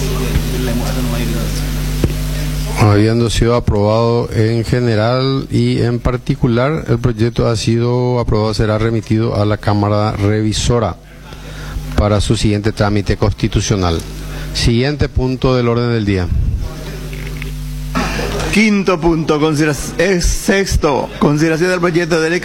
Habiendo sido aprobado en general y en particular, el proyecto ha sido aprobado, será remitido a la Cámara Revisora para su siguiente trámite constitucional. Siguiente punto del orden del día. Quinto punto, sexto, consideración del proyecto de ley